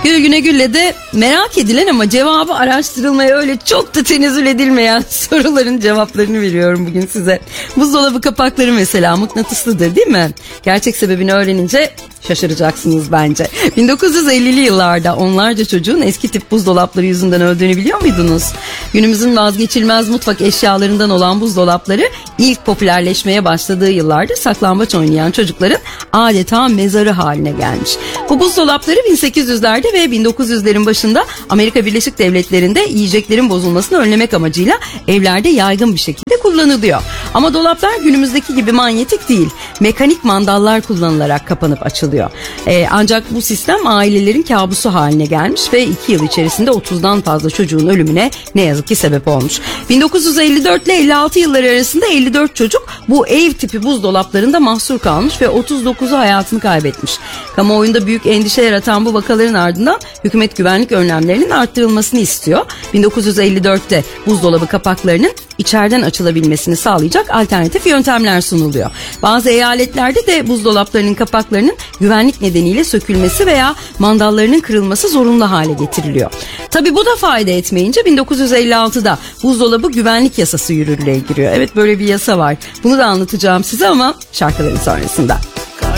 Güne Gül'le de merak edilen ama cevabı araştırılmaya öyle çok da tenezzül edilmeyen soruların cevaplarını veriyorum bugün size. Buzdolabı kapakları mesela mıknatıslıdır değil mi? Gerçek sebebini öğrenince şaşıracaksınız bence. 1950'li yıllarda onlarca çocuğun eski tip buzdolapları yüzünden öldüğünü biliyor muydunuz? Günümüzün vazgeçilmez mutfak eşyalarından olan buzdolapları ilk popülerleşmeye başladığı yıllarda saklambaç oynayan çocukların adeta mezarı haline gelmiş. Bu buzdolapları 1800'lerde ve 1900'lerin başında Amerika Birleşik Devletleri'nde yiyeceklerin bozulmasını önlemek amacıyla evlerde yaygın bir şekilde kullanılıyor. Ama dolaplar günümüzdeki gibi manyetik değil, mekanik mandallar kullanılarak kapanıp açılıyor. Ancak bu sistem ailelerin kabusu haline gelmiş ve 2 yıl içerisinde 30'dan fazla çocuğun ölümüne ne yazık ki sebep olmuş. 1954 ile 56 yılları arasında 54 çocuk bu ev tipi buzdolaplarında mahsur kalmış ve 39'u hayatını kaybetmiş. Kamuoyunda büyük endişe yaratan bu vakaların ardından hükümet güvenlik önlemlerinin arttırılmasını istiyor. 1954'te buzdolabı kapaklarının içeriden açılabilmesini sağlayacak alternatif yöntemler sunuluyor. Bazı eyaletlerde de buzdolaplarının kapaklarının güvenlik nedeniyle sökülmesi veya mandallarının kırılması zorunlu hale getiriliyor. Tabii bu da fayda etmeyince 1956'da buzdolabı güvenlik yasası yürürlüğe giriyor. Evet, böyle bir yasa var. Bunu da anlatacağım size ama şarkıların sonrasında.